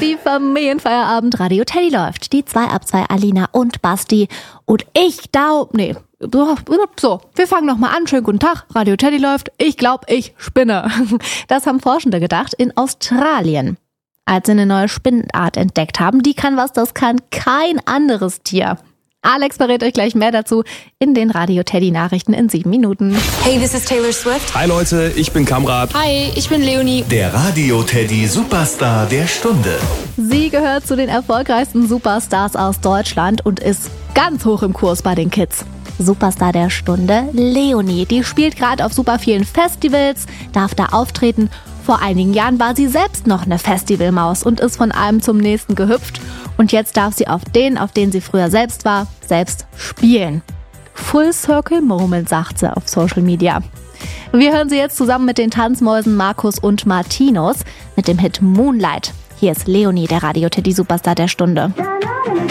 die Familienfeierabend Radio Teddy läuft. Die 2 ab 2 Alina und Basti. Und wir fangen nochmal an. Schönen guten Tag, Radio Teddy läuft. Ich glaube, ich spinne. Das haben Forschende gedacht in Australien. Als sie eine neue Spinnenart entdeckt haben, die kann was, das kann kein anderes Tier. Alex verrät euch gleich mehr dazu in den Radio Teddy Nachrichten in 7 Minuten. Hey, this is Taylor Swift. Hi Leute, ich bin Kamrat. Hi, ich bin Leonie. Der Radio Teddy Superstar der Stunde. Sie gehört zu den erfolgreichsten Superstars aus Deutschland und ist ganz hoch im Kurs bei den Kids. Superstar der Stunde, Leonie, die spielt gerade auf super vielen Festivals, darf da auftreten. Vor einigen Jahren war sie selbst noch eine Festivalmaus und ist von einem zum nächsten gehüpft. Und jetzt darf sie auf den sie früher selbst war, selbst spielen. Full Circle Moment, sagt sie auf Social Media. Wir hören sie jetzt zusammen mit den Tanzmäusen Markus und Martinus mit dem Hit Moonlight. Hier ist Leonie, der Radio Teddy Superstar der Stunde.